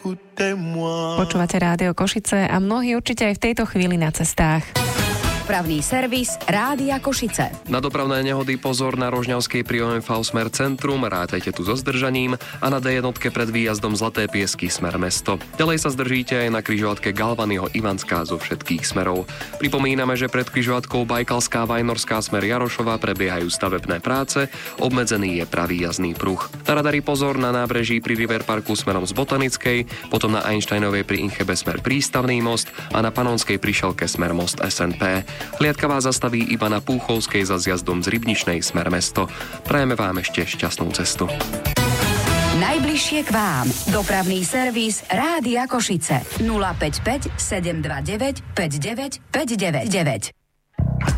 Počúvate Rádio Košice a mnohí určite aj v tejto chvíli na cestách. Dopravný servis Rádia Košice. Na dopravné nehody pozor na Rožňavskej pri OMV smer centrum, rátajte tu so zdržaním, a na D1 pred výjazdom Zlaté Piesky smer mesto. Ďalej sa zdržíte aj na križovatke Galvanyho Ivanská zo všetkých smerov. Pripomíname, že pred križovatkou Bajkalská Vajnorská smer Jarošova prebiehajú stavebné práce, obmedzený je pravý jazdný pruh. Na radari pozor na nábreží pri River Parku smerom z Botanickej, potom na Einsteinovej pri Inchebe smer Prístavný most a na Panonskej prišelke smer most SNP. Hliadka vás zastaví iba na Púchovskej za zjazdom z Rybničnej smer mesto. Prajeme vám ešte šťastnú cestu. Najbližšie k vám. Dopravný servis Rádia Košice. 055 729 59 599.